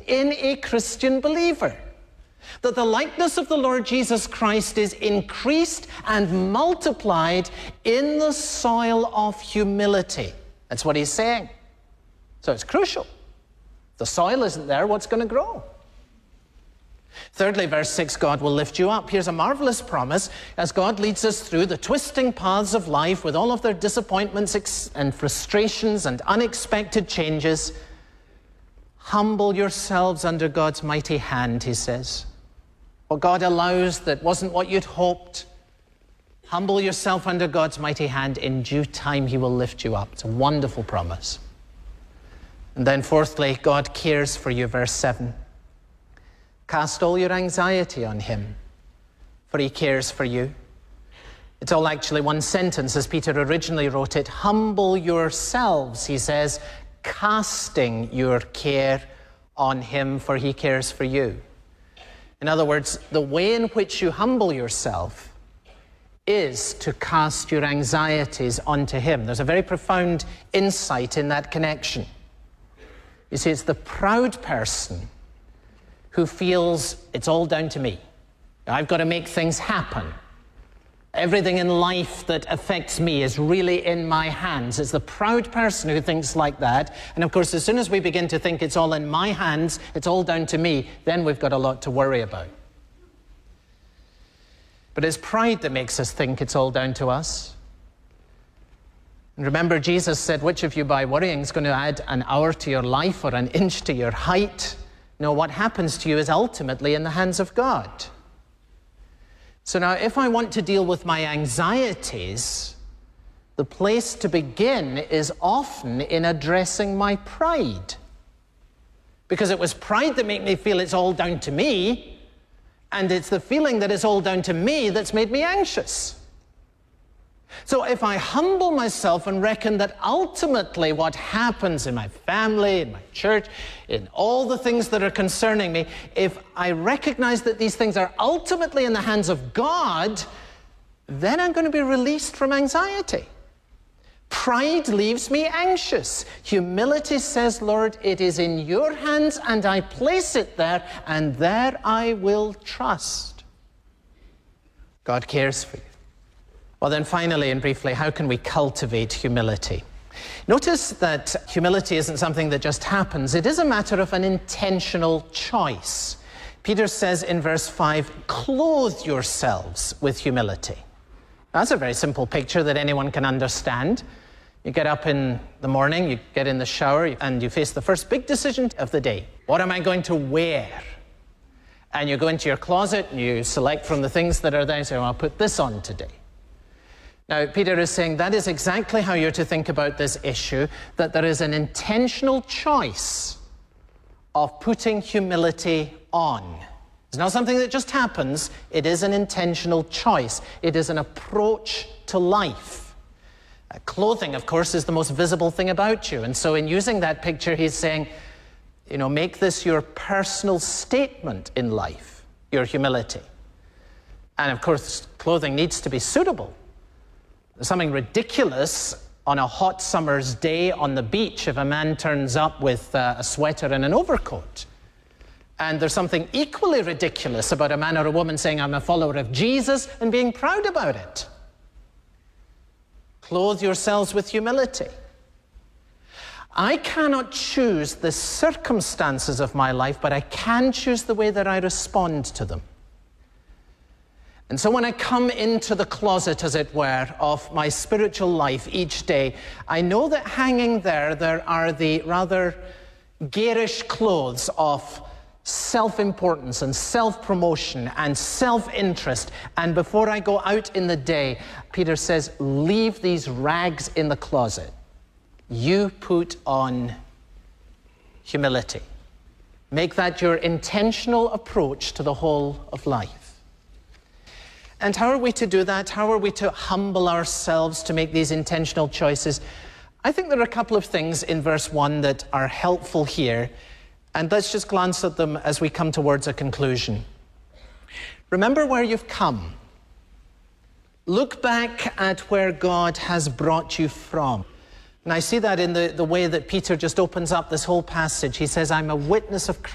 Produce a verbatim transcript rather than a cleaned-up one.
in a Christian believer. That the likeness of the Lord Jesus Christ is increased and multiplied in the soil of humility. That's what he's saying. So it's crucial. If the soil isn't there, what's going to grow? Thirdly, verse six, God will lift you up. Here's a marvelous promise as God leads us through the twisting paths of life with all of their disappointments and frustrations and unexpected changes. Humble yourselves under God's mighty hand, he says. What God allows that wasn't what you'd hoped. Humble yourself under God's mighty hand. In due time, he will lift you up. It's a wonderful promise. And then fourthly, God cares for you, verse seven. Cast all your anxiety on him, for he cares for you. It's all actually one sentence, as Peter originally wrote it. Humble yourselves, he says, casting your care on him, for he cares for you. In other words, the way in which you humble yourself is to cast your anxieties onto him. There's a very profound insight in that connection. You see, it's the proud person who feels it's all down to me. I've got to make things happen. Everything in life that affects me is really in my hands. It's the proud person who thinks like that. And of course, as soon as we begin to think it's all in my hands, it's all down to me, then we've got a lot to worry about. But it's pride that makes us think it's all down to us. And remember, Jesus said, which of you by worrying is going to add an hour to your life or an inch to your height? No, what happens to you is ultimately in the hands of God. So now, if I want to deal with my anxieties, the place to begin is often in addressing my pride. Because it was pride that made me feel it's all down to me, and it's the feeling that it's all down to me that's made me anxious. So if I humble myself and reckon that ultimately what happens in my family, in my church, in all the things that are concerning me, if I recognize that these things are ultimately in the hands of God, then I'm going to be released from anxiety. Pride leaves me anxious. Humility says, Lord, it is in your hands and I place it there, and there I will trust. God cares for you. Well, then finally and briefly, how can we cultivate humility? Notice that humility isn't something that just happens. It is a matter of an intentional choice. Peter says in verse five, clothe yourselves with humility. That's a very simple picture that anyone can understand. You get up in the morning, you get in the shower, and you face the first big decision of the day. What am I going to wear? And you go into your closet and you select from the things that are there and say, well, I'll put this on today. Now, Peter is saying that is exactly how you're to think about this issue, that there is an intentional choice of putting humility on. It's not something that just happens. It is an intentional choice. It is an approach to life. Uh, clothing, of course, is the most visible thing about you. And so in using that picture, he's saying, you know, make this your personal statement in life, your humility. And of course, clothing needs to be suitable. There's something ridiculous on a hot summer's day on the beach if a man turns up with uh, a sweater and an overcoat. And there's something equally ridiculous about a man or a woman saying, I'm a follower of Jesus, and being proud about it. Clothe yourselves with humility. I cannot choose the circumstances of my life, but I can choose the way that I respond to them. And so when I come into the closet, as it were, of my spiritual life each day, I know that hanging there, there are the rather garish clothes of self-importance and self-promotion and self-interest. And before I go out in the day, Peter says, leave these rags in the closet. You put on humility. Make that your intentional approach to the whole of life. And how are we to do that? How are we to humble ourselves to make these intentional choices? I think there are a couple of things in verse one that are helpful here. And let's just glance at them as we come towards a conclusion. Remember where you've come. Look back at where God has brought you from. And I see that in the, the way that Peter just opens up this whole passage. He says, I'm a witness of